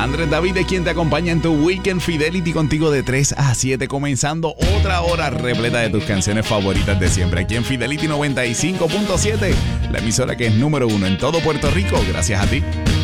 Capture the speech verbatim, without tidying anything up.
Andrés David es quien te acompaña en tu Weekend Fidelity contigo de tres a siete, comenzando otra hora repleta de tus canciones favoritas de siempre. Aquí en Fidelity noventa y cinco punto siete, la emisora que es número uno en todo Puerto Rico, gracias a ti.